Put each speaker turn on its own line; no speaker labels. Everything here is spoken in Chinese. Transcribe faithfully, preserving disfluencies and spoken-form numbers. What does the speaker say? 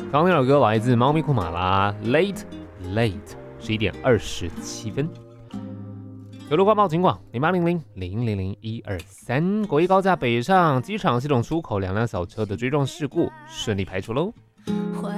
刚刚那首歌来自猫咪库马拉 Late Late 十一点二十七分。有路关报警广零八零零零零零一二三，国一高架北上机场系统出口两辆小车的追撞事故顺利排除喽。